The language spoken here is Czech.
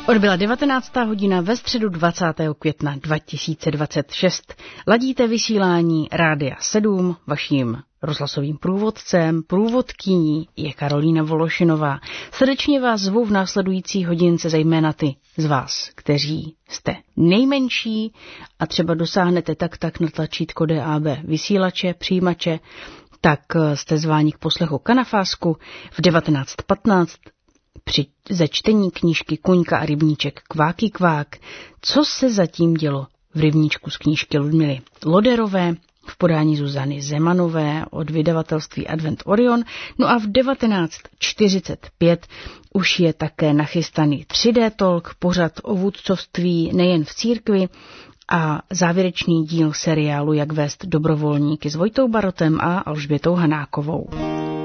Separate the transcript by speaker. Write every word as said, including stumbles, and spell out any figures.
Speaker 1: Odbyla devatenáctá hodina ve středu dvacátého května dva tisíce dvacet šest. Ladíte vysílání Rádia sedm, vaším rozhlasovým průvodcem, průvodkyní je Karolína Vološinová. Srdečně vás zvu v následující hodince, zejména ty z vás, kteří jste nejmenší a třeba dosáhnete tak tak na tlačítko D A B vysílače, přijímače, tak jste zváni k poslechu Kanafásku v devatenáct patnáct při začtení knížky Kuňka a rybníček Kváky kvák. Co se zatím dělo v rybníčku z knížky Ludmily Loderové v podání Zuzany Zemanové od vydavatelství Advent Orion. No a v devatenáct čtyřicet pět už je také nachystaný tři dé Talk, pořad o vůdcovství nejen v církvi a závěrečný díl seriálu Jak vést dobrovolníky s Vojtou Barotem a Alžbětou Hanákovou.